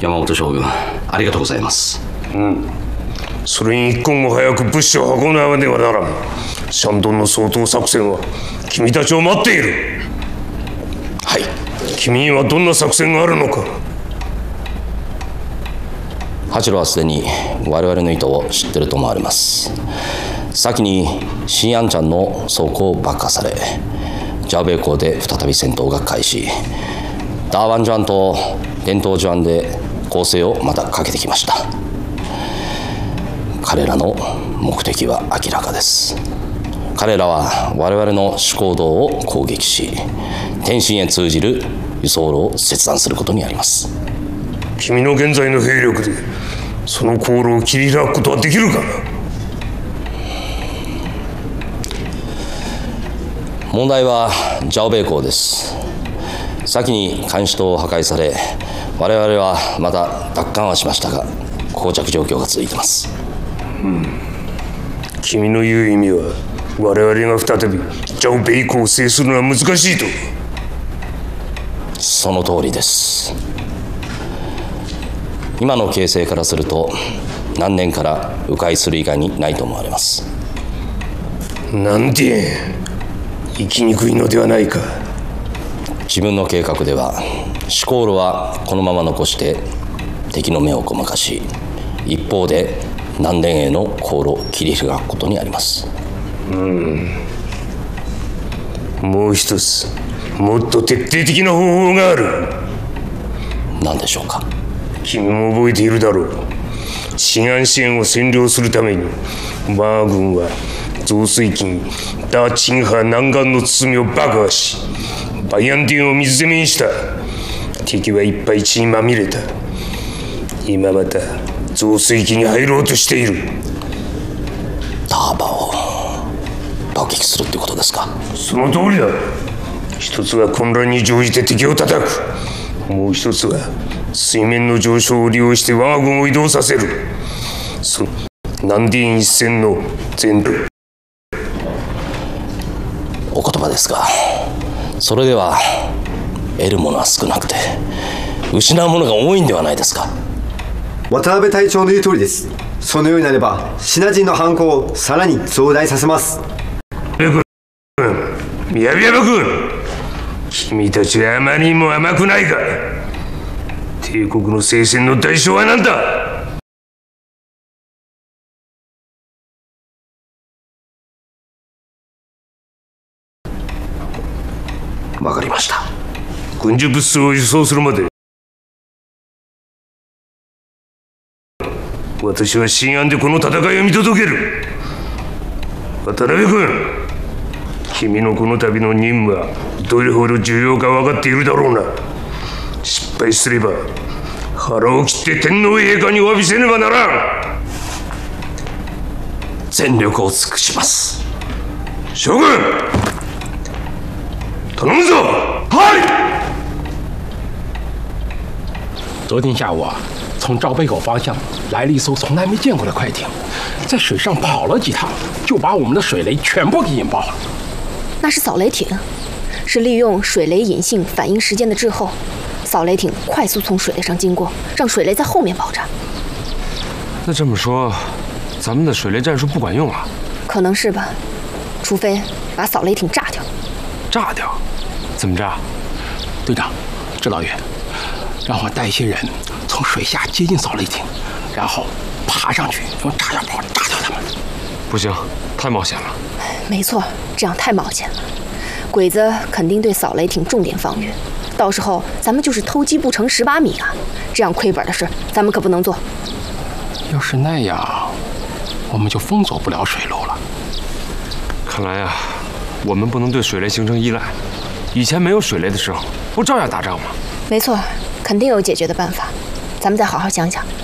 山本将軍、ありがとうございます。 それに一刻も早く物資を運ばねばならん。シャンドンの掃討作戦は君たちを待っている。 はい。 君にはどんな作戦があるのか。 八郎はすでに我々の意図を知っていると思われます。先に新安チャンの倉庫を爆破され、ジャオベイ港で再び戦闘が開始。ダーワンジャンと伝統ジャンで攻勢をまたかけてきました。彼らの目的は明らかです。彼らは我々の主航道を攻撃し、天津へ通じる輸送路を切断することにあります。 君の現在の兵力でその航路を切り開くことはできるか。 問題はジャオベイ港です。先に監視塔を破壊され、我々はまた奪還はしましたが、膠着状況が続いています。 君の言う意味は、我々が再びジャオベイ港を制するのは難しいと。 その通りです。今の形勢からすると、何年から迂回する以外にないと思われます。 なんて生きにくいのではないか。 自分の計画では、主航路はこのまま残して敵の目をごまかし、一方で南田への航路を切り開くことにあります。 もう一つ、もっと徹底的な方法がある。 何でしょうか。 君も覚えているだろう。新安支援を占領するために、我が軍は増水期に大陳派南岸の包みを爆破し、バイアンディンを水攻めにした。敵はいっぱい血にまみれた。今また増水期に入ろうとしている。 ターバを爆撃するってことですか。 その通りだ。一つは混乱に乗じて敵を叩く。もう一つは水面の上昇を利用して我が軍を移動させる。その南ディーン一戦の前途。 お言葉ですが、それでは得るものは少なくて失うものが多いんではないですか。 渡辺隊長の言う通りです。そのようになればシナ人の犯行をさらに増大させます。 宮山君、君たちはあまりにも甘くないか。帝国の聖戦の代償は何だ。 わかりました。 軍需物資を輸送するまで私は新安でこの戦いを見届ける。渡辺君、君のこの度の任務はどれほど重要か分かっているだろうな。失敗すれば腹を切って天皇陛下にお詫びせねばならん。 全力を尽くします。 将軍、頼むぞ。 昨天下午啊，从赵北口方向来了一艘从来没见过的快艇，在水上跑了几趟，就把我们的水雷全部给引爆了。 那是扫雷艇，是利用水雷隐性反应时间的滞后，扫雷艇快速从水雷上经过，让水雷在后面爆炸。 那这么说，咱们的水雷战术不管用了？ 可能是吧，除非把扫雷艇炸掉。 炸掉？怎么炸？ 队长，指导员，让我带一些人从水下接近扫雷艇，然后爬上去用炸药包炸掉他们。 不行，太冒险了。 没错，这样太冒险了。鬼子肯定对扫雷艇重点防御，到时候咱们就是偷鸡不成蚀把米啊！这样亏本的事，咱们可不能做。 要是那样，我们就封锁不了水路了。 看来啊，我们不能对水雷形成依赖。以前没有水雷的时候，不照样打仗吗？ 没错，肯定有解决的办法。咱们再好好想想。